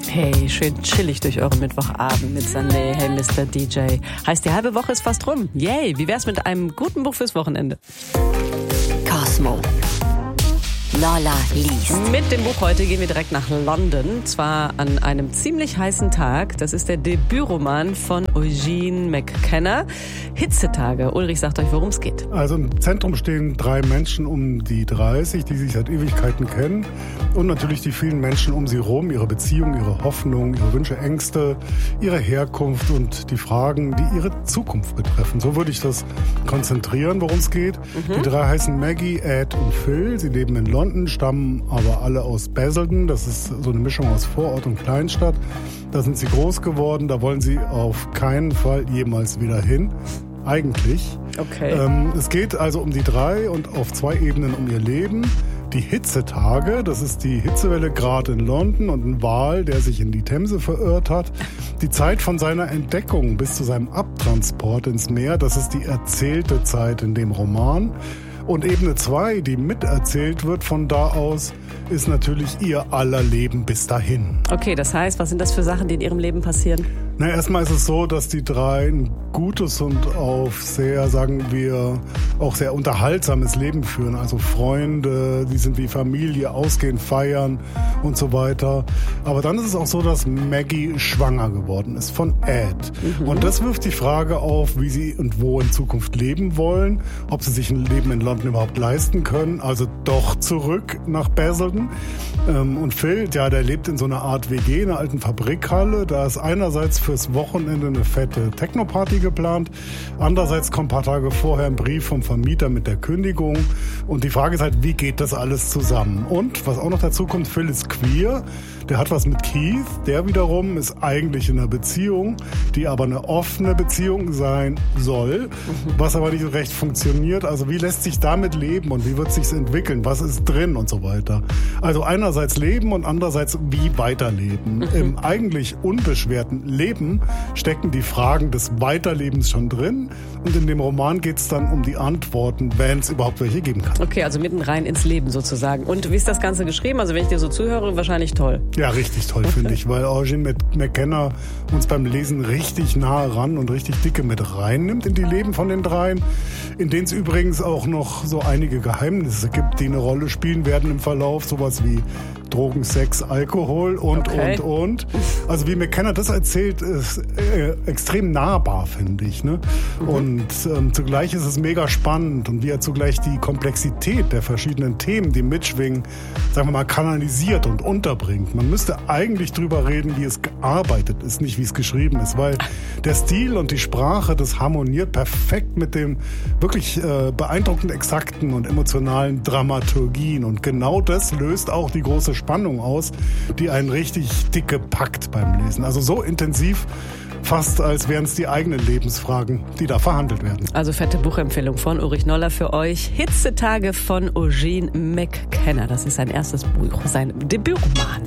Hey, schön chillig durch euren Mittwochabend mit Sunday. Hey, Mr. DJ. Heißt, die halbe Woche ist fast rum. Yay, wie wär's mit einem guten Buch fürs Wochenende? Cosmo. Lola liest. Mit dem Buch heute gehen wir direkt nach London. Zwar an einem ziemlich heißen Tag. Das ist der Debütroman von Eugene McKenna. Hitzetage. Ulrich sagt euch, worum es geht. Also im Zentrum stehen 3 Menschen um die 30, die sich seit Ewigkeiten kennen. Und natürlich die vielen Menschen um sie rum, ihre Beziehungen, ihre Hoffnungen, ihre Wünsche, Ängste, ihre Herkunft und die Fragen, die ihre Zukunft betreffen. So würde ich das konzentrieren, worum es geht. Die 3 heißen Maggie, Ed und Phil. Sie leben in London, stammen aber alle aus Basildon. Das ist so eine Mischung aus Vorort und Kleinstadt. Da sind sie groß geworden, da wollen sie auf keinen Fall jemals wieder hin. Eigentlich. Okay. Es geht also um die 3 und auf 2 Ebenen um ihr Leben. Die Hitzetage, das ist die Hitzewelle gerade in London und ein Wal, der sich in die Themse verirrt hat. Die Zeit von seiner Entdeckung bis zu seinem Abtransport ins Meer, das ist die erzählte Zeit in dem Roman. Und Ebene 2, die miterzählt wird von da aus, ist natürlich ihr aller Leben bis dahin. Okay, das heißt, was sind das für Sachen, die in ihrem Leben passieren? Na, erstmal ist es so, dass die 3 ein gutes und auf sehr, sagen wir, auch sehr unterhaltsames Leben führen. Also Freunde, die sind wie Familie, ausgehen, feiern und so weiter. Aber dann ist es auch so, dass Maggie schwanger geworden ist von Ed. Und das wirft die Frage auf, wie sie und wo in Zukunft leben wollen, ob sie sich ein Leben in London überhaupt leisten können, also doch zurück nach Basildon. Und Phil, ja, der lebt in so einer Art WG, in einer alten Fabrikhalle. Da ist einerseits fürs Wochenende eine fette Techno-Party geplant. Andererseits kommt ein paar Tage vorher ein Brief vom Vermieter mit der Kündigung. Und die Frage ist halt, wie geht das alles zusammen? Und was auch noch dazu kommt, Phil ist queer. Der hat was mit Keith. Der wiederum ist eigentlich in einer Beziehung, die aber eine offene Beziehung sein soll, was aber nicht so recht funktioniert. Also wie lässt sich damit leben und wie wird es sich entwickeln? Was ist drin und so weiter? Also einerseits leben und andererseits wie weiterleben. Im eigentlich unbeschwerten Leben stecken die Fragen des Weiterlebens schon drin. Und in dem Roman geht es dann um die Antworten, wenn es überhaupt welche geben kann. Okay, also mitten rein ins Leben sozusagen. Und wie ist das Ganze geschrieben? Also wenn ich dir so zuhöre, wahrscheinlich toll. Ja, richtig toll, finde ich, weil Eugene McKenna uns beim Lesen richtig nahe ran und richtig dicke mit reinnimmt in die Leben von den 3, in denen es übrigens auch noch so einige Geheimnisse gibt, die eine Rolle spielen werden im Verlauf, sowas wie Drogen, Sex, Alkohol und. Also wie McKenna das erzählt, ist extrem nahbar, finde ich. Ne? Und zugleich ist es mega spannend und wie er zugleich die Komplexität der verschiedenen Themen, die mitschwingen, sagen wir mal, kanalisiert und unterbringt. Man müsste eigentlich drüber reden, wie es gearbeitet ist, nicht wie es geschrieben ist, weil der Stil und die Sprache, das harmoniert perfekt mit dem wirklich beeindruckend exakten und emotionalen Dramaturgien. Und genau das löst auch die große Spannung aus, die einen richtig dicke packt beim Lesen. Also so intensiv, fast als wären es die eigenen Lebensfragen, die da verhandelt werden. Also fette Buchempfehlung von Ulrich Noller für euch. Hitzetage von Eugene McKenna. Das ist sein erstes Buch, sein Debütroman.